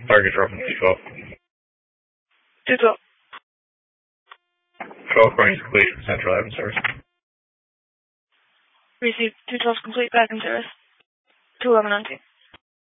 Target dropping 212. 212. 12 running complete from Central Admin Service. Received. 212 complete, back in service. 211 on team.